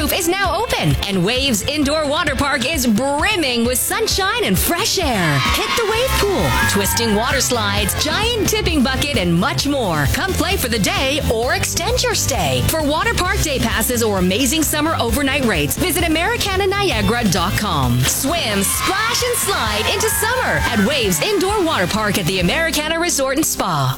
roof is now open, and Waves Indoor Water Park is brimming with sunshine and fresh air. Hit the wave pool, twisting water slides, giant tipping bucket, and much more. Come play for the day or extend your stay. For water park day passes or amazing summer overnight rates, visit AmericanaNiagara.com. Swim, splash, and slide into summer at Waves Indoor Water Park at the Americana Resort and Spa.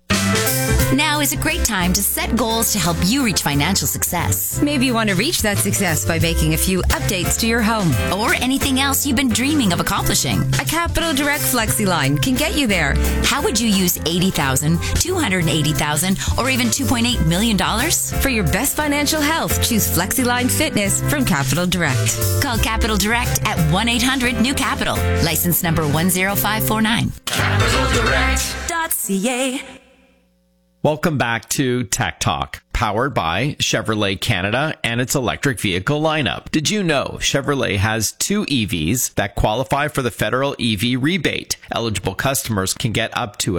Now is a great time to set goals to help you reach financial success. Maybe you want to reach that success by making a few updates to your home. Or anything else you've been dreaming of accomplishing. A Capital Direct FlexiLine can get you there. How would you use $80,000, $280,000, or even $2.8 million? For your best financial health, choose FlexiLine Fitness from Capital Direct. Call Capital Direct at 1-800-NEW-CAPITAL. License number 10549. CapitalDirect.ca. Welcome back to Tech Talk, powered by Chevrolet Canada and its electric vehicle lineup. Did you know Chevrolet has 2 EVs that qualify for the federal EV rebate? Eligible customers can get up to a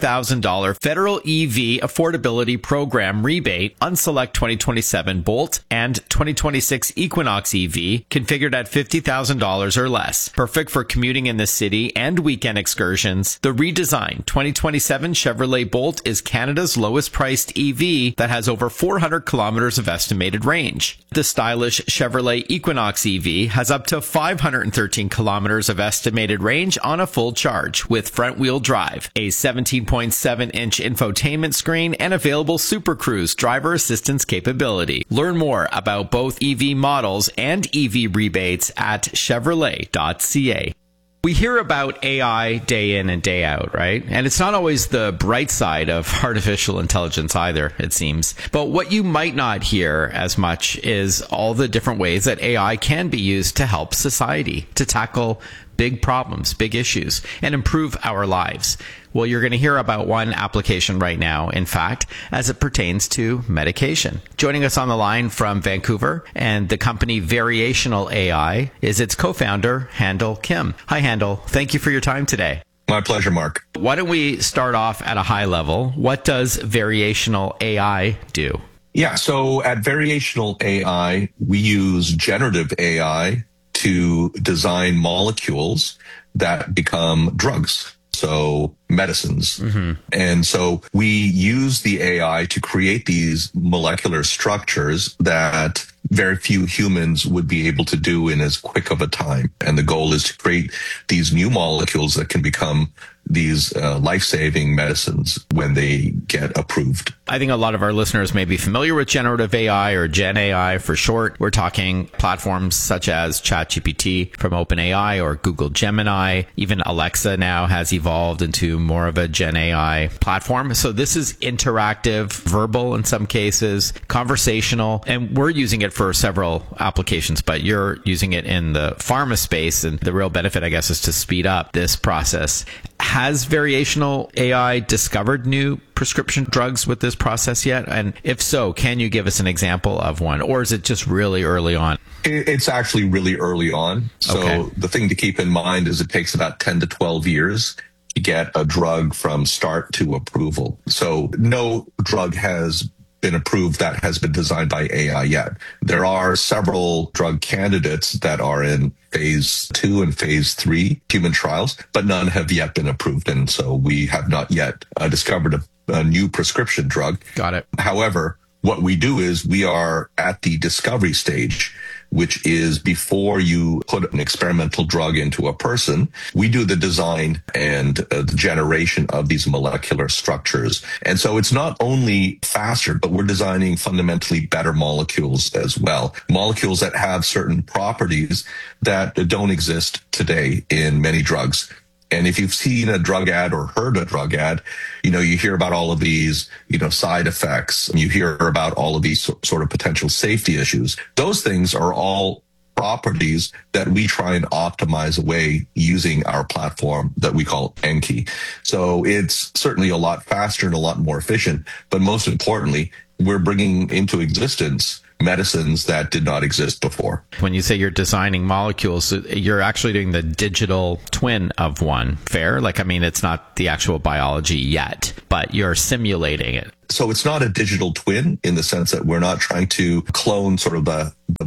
$5,000 federal EV affordability program rebate on select 2027 Bolt and 2026 Equinox EV configured at $50,000 or less. Perfect for commuting in the city and weekend excursions. The redesigned 2027 Chevrolet Bolt is Canada's lowest priced EV that has over 400 kilometers of estimated range. The stylish Chevrolet Equinox EV has up to 513 kilometers of estimated range on a full charge with front-wheel drive, a 17.7-inch infotainment screen, and available Super Cruise driver assistance capability. Learn more about both EV models and EV rebates at Chevrolet.ca. We hear about AI day in and day out, right? And it's not always the bright side of artificial intelligence either, it seems. But what you might not hear as much is all the different ways that AI can be used to help society, to tackle big problems, big issues, and improve our lives. Well, you're going to hear about one application right now, in fact, as it pertains to medication. Joining us on the line from Vancouver and the company Variational AI is its co-founder, Handel Kim. Hi, Handel. Thank you for your time today. My pleasure, Mark. Why don't we start off at a high level? What does Variational AI do? Yeah, so at Variational AI, we use generative AI to design molecules that become drugs, so medicines. And so we use the AI to create these molecular structures that very few humans would be able to do in as quick of a time. And the goal is to create these new molecules that can become these life-saving medicines when they get approved. I think a lot of our listeners may be familiar with generative AI or Gen AI for short. We're talking platforms such as ChatGPT from OpenAI or Google Gemini. Even Alexa now has evolved into more of a Gen AI platform. So this is interactive, verbal in some cases, conversational, and we're using it for several applications, but you're using it in the pharma space. And the real benefit, I guess, is to speed up this process. Has Variational AI discovered new prescription drugs with this process yet? And if so, can you give us an example of one? Or is it just really early on? It's actually really early on. So The thing to keep in mind is it takes about 10 to 12 years to get a drug from start to approval. So no drug has been approved that has been designed by AI yet. There are several drug candidates that are in phase 2 and phase 3 human trials, but none have yet been approved. And so we have not yet discovered a new prescription drug. Got it. However, what we do is we are at the discovery stage, which is before you put an experimental drug into a person, we do the design and the generation of these molecular structures. And so it's not only faster, but we're designing fundamentally better molecules as well. Molecules that have certain properties that don't exist today in many drugs. And if you've seen a drug ad or heard a drug ad, you hear about all of these, side effects. You hear about all of these sort of potential safety issues. Those things are all properties that we try and optimize away using our platform that we call Enki. So it's certainly a lot faster and a lot more efficient. But most importantly, we're bringing into existence medicines that did not exist before. When you say you're designing molecules, you're actually doing the digital twin of one, fair? It's not the actual biology yet, but you're simulating it. So it's not a digital twin in the sense that we're not trying to clone sort of the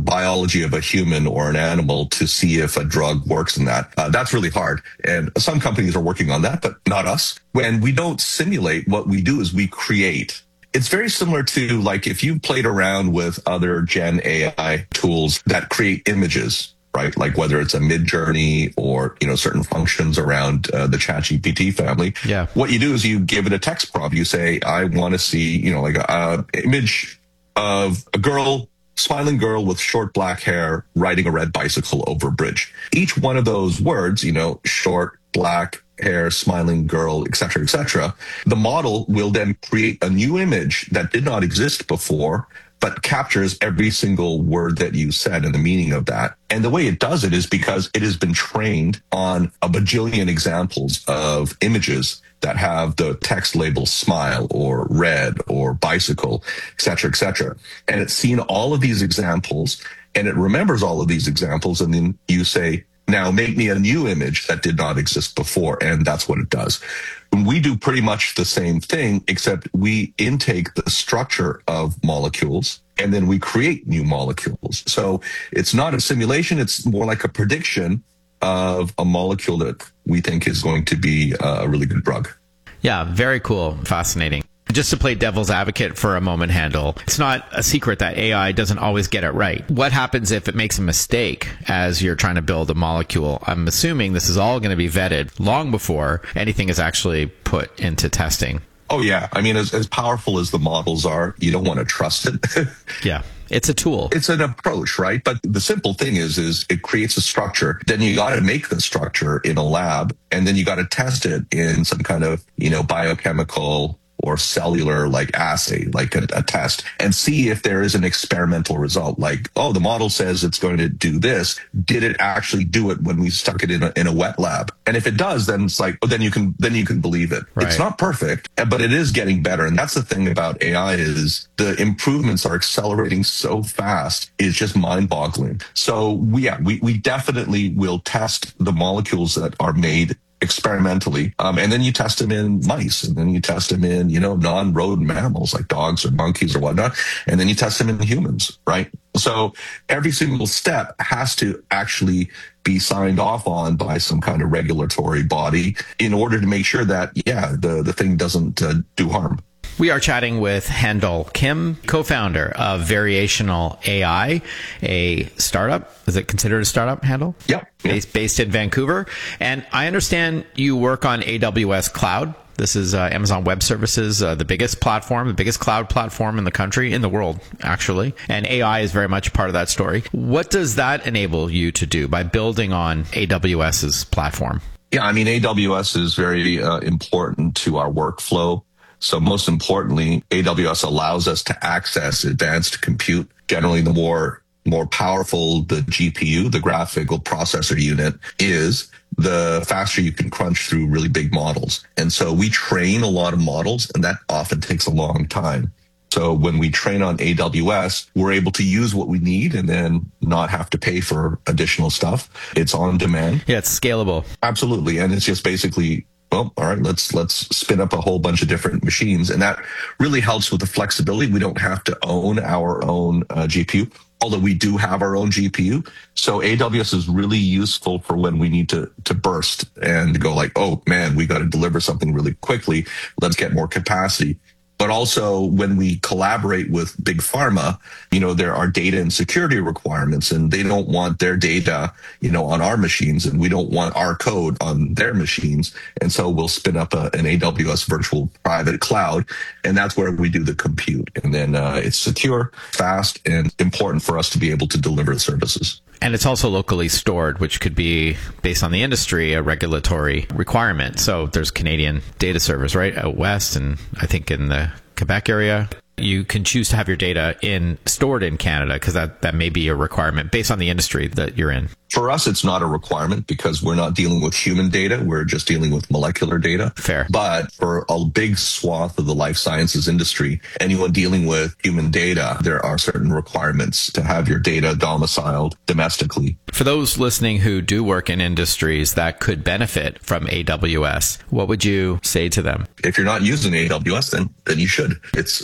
biology of a human or an animal to see if a drug works in that. That's really hard. And some companies are working on that, but not us. When we don't simulate, what we do is we create. It's very similar to like if you played around with other Gen AI tools that create images, right? Like whether it's a Midjourney or, certain functions around the ChatGPT family. Yeah. What you do is you give it a text prompt. You say, I want to see, like a image of a smiling girl with short black hair riding a red bicycle over a bridge. Each one of those words, short, black hair, smiling girl, et cetera, the model will then create a new image that did not exist before, but captures every single word that you said and the meaning of that. And the way it does it is because it has been trained on a bajillion examples of images that have the text label smile or red or bicycle, et cetera, and it's seen all of these examples and it remembers all of these examples. And then you say, now make me a new image that did not exist before. And that's what it does. We do pretty much the same thing, except we intake the structure of molecules and then we create new molecules. So it's not a simulation. It's more like a prediction of a molecule that we think is going to be a really good drug. Yeah, very cool. Fascinating. Just to play devil's advocate for a moment, Handel, it's not a secret that AI doesn't always get it right. What happens if it makes a mistake as you're trying to build a molecule? I'm assuming this is all going to be vetted long before anything is actually put into testing. Oh, yeah. I mean, as powerful as the models are, you don't want to trust it. Yeah. It's a tool. It's an approach, right? But the simple thing is it creates a structure. Then you got to make the structure in a lab, and then you got to test it in some kind of, biochemical or cellular like assay, like a test, and see if there is an experimental result. Like, oh, the model says it's going to do this. Did it actually do it when we stuck it in a wet lab? And if it does, then it's like, then you can believe it. Right. It's not perfect, but it is getting better. And that's the thing about AI is the improvements are accelerating so fast. It's just mind boggling. So we definitely will test the molecules that are made experimentally. And then you test them in mice, and then you test them in, non-rodent mammals like dogs or monkeys or whatnot. And then you test them in humans, right? So every single step has to actually be signed off on by some kind of regulatory body in order to make sure that, the thing doesn't do harm. We are chatting with Handel Kim, co-founder of Variational AI, a startup. Is it considered a startup, Handel? Yep. Based in Vancouver. And I understand you work on AWS Cloud. This is Amazon Web Services, the biggest platform, the biggest cloud platform in the country, in the world, actually. And AI is very much part of that story. What does that enable you to do by building on AWS's platform? Yeah, I mean, AWS is very important to our workflow. So most importantly, AWS allows us to access advanced compute. Generally, the more powerful the GPU, the graphical processor unit, is, the faster you can crunch through really big models. And so we train a lot of models, and that often takes a long time. So when we train on AWS, we're able to use what we need and then not have to pay for additional stuff. It's on demand. Yeah, it's scalable. Absolutely. And it's just basically, well, all right, let's spin up a whole bunch of different machines. And that really helps with the flexibility. We don't have to own our own GPU, although we do have our own GPU. So AWS is really useful for when we need to burst and go like, oh man, we got to deliver something really quickly. Let's get more capacity. But also when we collaborate with big pharma, there are data and security requirements, and they don't want their data, on our machines, and we don't want our code on their machines. And so we'll spin up an AWS virtual private cloud, and that's where we do the compute. And then it's secure, fast, and important for us to be able to deliver the services. And it's also locally stored, which could be, based on the industry, a regulatory requirement. So there's Canadian data servers, right, out west, and I think in the Quebec area. You can choose to have your data stored in Canada because that may be a requirement based on the industry that you're in. For us, it's not a requirement because we're not dealing with human data. We're just dealing with molecular data. Fair. But for a big swath of the life sciences industry, anyone dealing with human data, there are certain requirements to have your data domiciled domestically. For those listening who do work in industries that could benefit from AWS, what would you say to them? If you're not using AWS, then you should. It's super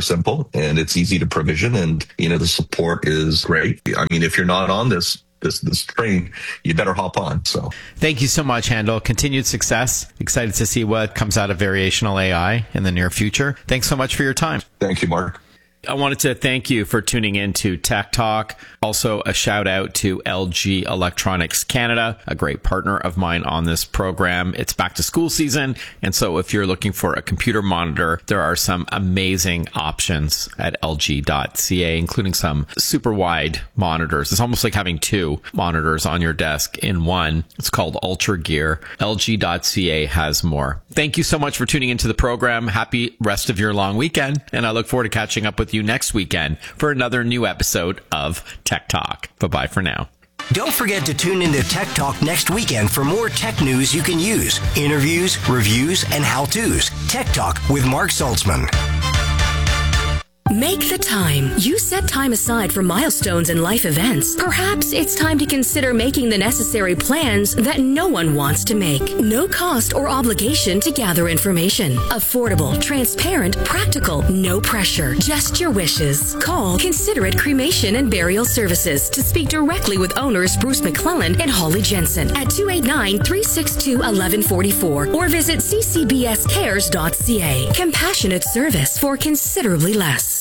simple and it's easy to provision, and the support is great. I mean, if you're not on this train, you better hop on. So thank you so much, Handel. Continued success. Excited to see what comes out of variational AI in the near future. Thanks so much for your time. Thank you, Mark. I wanted to thank you for tuning in to Tech Talk. Also, a shout out to LG Electronics Canada, a great partner of mine on this program. It's back to school season. And so if you're looking for a computer monitor, there are some amazing options at LG.ca, including some super wide monitors. It's almost like having two monitors on your desk in one. It's called Ultra Gear. LG.ca has more. Thank you so much for tuning into the program. Happy rest of your long weekend. And I look forward to catching up with you next weekend for another new episode of Tech Talk. Bye-bye for now. Don't forget to tune into Tech Talk next weekend for more tech news you can use, interviews, reviews, and how-tos. Tech Talk with Mark Saltzman. Make the time. You set time aside for milestones and life events. Perhaps it's time to consider making the necessary plans that no one wants to make. No cost or obligation to gather information. Affordable, transparent, practical, no pressure. Just your wishes. Call Considerate Cremation and Burial Services to speak directly with owners Bruce McClellan and Holly Jensen at 289-362-1144 or visit ccbscares.ca. Compassionate service for considerably less.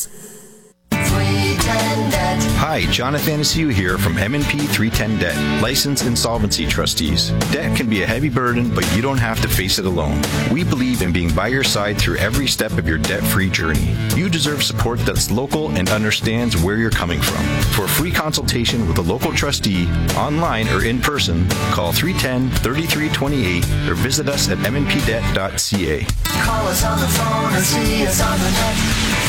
Hi, Jonathan Asiu here from M&P 310 Debt, licensed insolvency trustees. Debt can be a heavy burden, but you don't have to face it alone. We believe in being by your side through every step of your debt-free journey. You deserve support that's local and understands where you're coming from. For a free consultation with a local trustee, online or in person, call 310-3328 or visit us at mnpdebt.ca. Call us on the phone or see us on the net.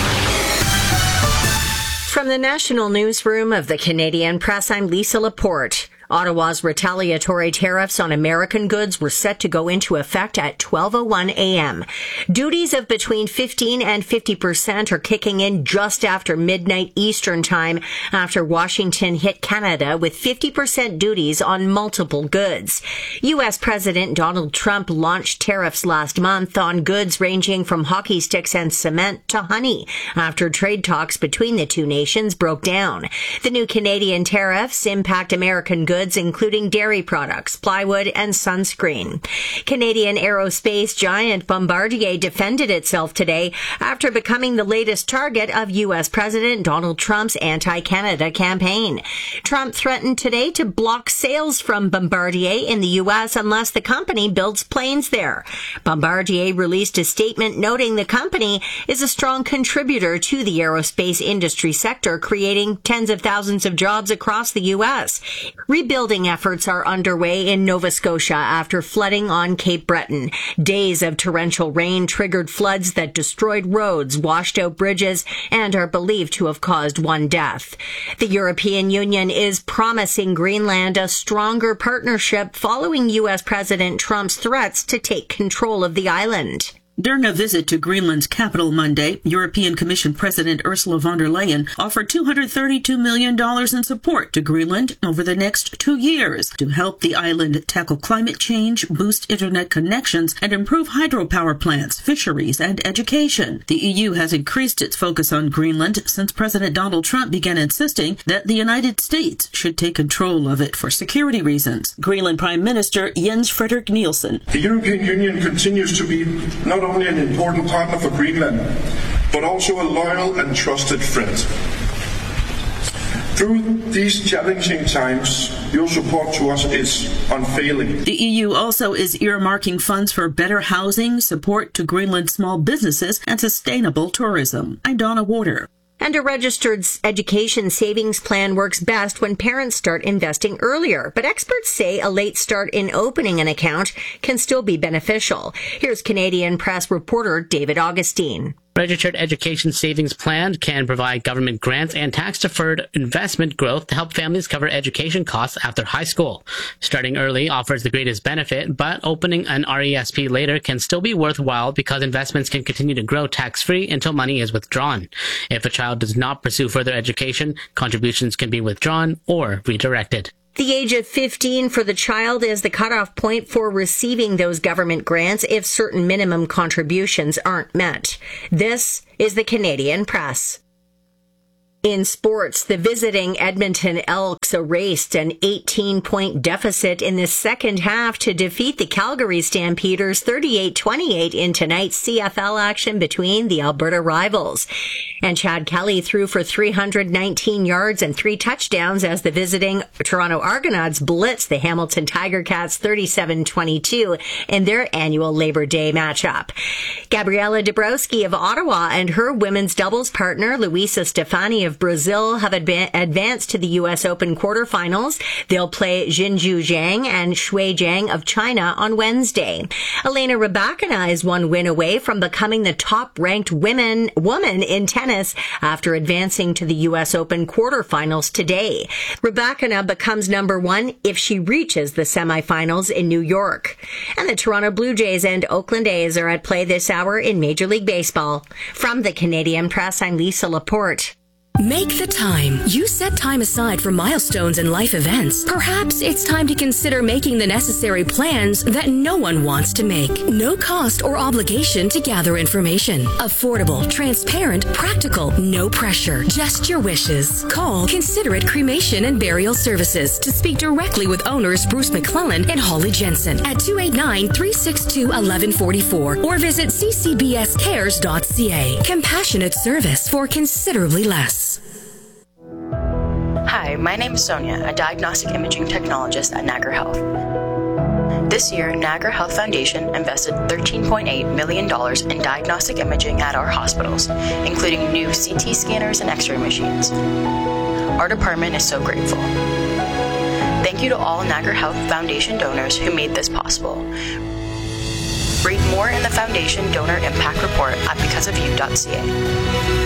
From the National Newsroom of the Canadian Press, I'm Lisa Laporte. Ottawa's retaliatory tariffs on American goods were set to go into effect at 12:01 a.m. Duties of between 15 and 50% are kicking in just after midnight Eastern time after Washington hit Canada with 50% duties on multiple goods. U.S. President Donald Trump launched tariffs last month on goods ranging from hockey sticks and cement to honey after trade talks between the two nations broke down. The new Canadian tariffs impact American goods, including dairy products, plywood, and sunscreen. Canadian aerospace giant Bombardier defended itself today after becoming the latest target of U.S. President Donald Trump's anti-Canada campaign. Trump threatened today to block sales from Bombardier in the U.S. unless the company builds planes there. Bombardier released a statement noting the company is a strong contributor to the aerospace industry sector, creating tens of thousands of jobs across the U.S. Rebuilding efforts are underway in Nova Scotia after flooding on Cape Breton. Days of torrential rain triggered floods that destroyed roads, washed out bridges, and are believed to have caused one death. The European Union is promising Greenland a stronger partnership following U.S. President Trump's threats to take control of the island. During a visit to Greenland's capital Monday, European Commission President Ursula von der Leyen offered $232 million in support to Greenland over the next 2 years to help the island tackle climate change, boost internet connections, and improve hydropower plants, fisheries, and education. The EU has increased its focus on Greenland since President Donald Trump began insisting that the United States should take control of it for security reasons. Greenland Prime Minister Jens Frederik Nielsen. The European Union continues to be not only an important partner for Greenland, but also a loyal and trusted friend. Through these challenging times, your support to us is unfailing. The EU also is earmarking funds for better housing, support to Greenland small businesses, and sustainable tourism. I'm Donna Warder. And a registered education savings plan works best when parents start investing earlier. But experts say a late start in opening an account can still be beneficial. Here's Canadian Press reporter David Augustine. Registered Education Savings Plan can provide government grants and tax-deferred investment growth to help families cover education costs after high school. Starting early offers the greatest benefit, but opening an RESP later can still be worthwhile because investments can continue to grow tax-free until money is withdrawn. If a child does not pursue further education, contributions can be withdrawn or redirected. The age of 15 for the child is the cutoff point for receiving those government grants if certain minimum contributions aren't met. This is the Canadian Press. In sports, the visiting Edmonton Elks erased an 18-point deficit in the second half to defeat the Calgary Stampeders 38-28 in tonight's CFL action between the Alberta rivals. And Chad Kelly threw for 319 yards and 3 touchdowns as the visiting Toronto Argonauts blitzed the Hamilton Tiger Cats 37-22 in their annual Labor Day matchup. Gabriela Dabrowski of Ottawa and her women's doubles partner, Luisa Stefani of Brazil, have advanced to the U.S. Open quarterfinals. They'll play Jinju Zhang and Shui Zhang of China on Wednesday. Elena Rybakina is one win away from becoming the top-ranked woman in tennis after advancing to the U.S. Open quarterfinals today. Rybakina becomes number 1 if she reaches the semifinals in New York. And the Toronto Blue Jays and Oakland A's are at play this hour in Major League Baseball. From the Canadian Press, I'm Lisa Laporte. Make the time. You set time aside for milestones and life events. Perhaps it's time to consider making the necessary plans that no one wants to make. No cost or obligation to gather information. Affordable, transparent, practical, no pressure. Just your wishes. Call Considerate Cremation and Burial Services to speak directly with owners Bruce McClellan and Holly Jensen at 289-362-1144 or visit ccbscares.ca. Compassionate service for considerably less. Hi, my name is Sonia, a diagnostic imaging technologist at Niagara Health. This year, Niagara Health Foundation invested $13.8 million in diagnostic imaging at our hospitals, including new CT scanners and X-ray machines. Our department is so grateful. Thank you to all Niagara Health Foundation donors who made this possible. Read more in the Foundation Donor Impact Report at becauseofyou.ca.